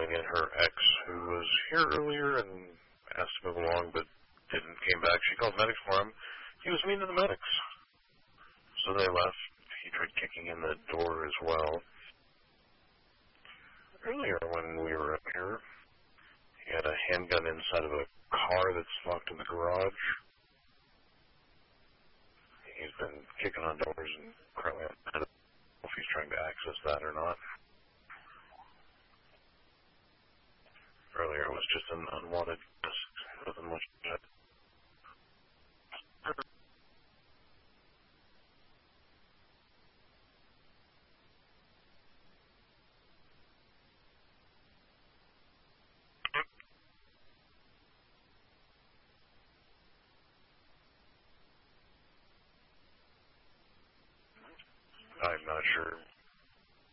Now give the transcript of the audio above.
calling in her ex, who was here earlier and asked to move along, but came back. She called medics for him. He was mean to the medics. So they left. He tried kicking in the door as well. Earlier when we were up here, he had a handgun inside of a car that's locked in the garage. He's been kicking on doors and currently I don't know if he's trying to access that or not. Earlier it was just an unwanted guest. Nothing much to that. I'm not sure